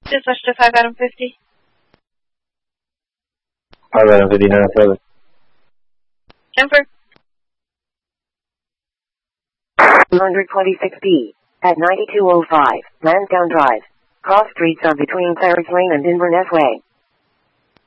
Just switch to 5 Adam 50. 5 Adam 59-7. Jumper. 226B. At 9205, Lansdowne Drive. Cross streets are between Clares Lane and Inverness Way.